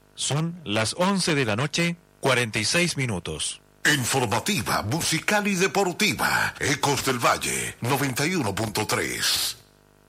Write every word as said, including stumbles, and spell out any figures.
Son las once de la noche, cuarenta y seis minutos. Informativa, musical y deportiva. Ecos del Valle, noventa y uno punto tres.